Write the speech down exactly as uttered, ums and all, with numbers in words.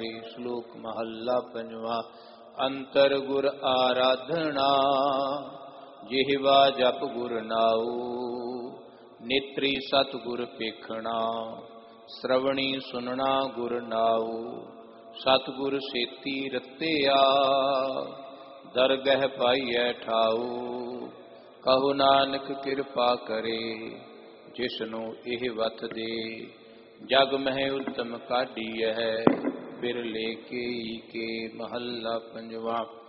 श्लोक महला पंजवा। अंतर गुर आराधना जिहवा जप गुर नाऊ, नेत्री सतगुर पेखना श्रवणी सुनना गुर नाऊ। सतगुर सेती रत्या दरगह पाईऐ ठाऊ, कहो नानक किरपा करे जिसनु एह वत दे। जग मह उत्तम काढ़ी है बिरले के के महला पंजवा।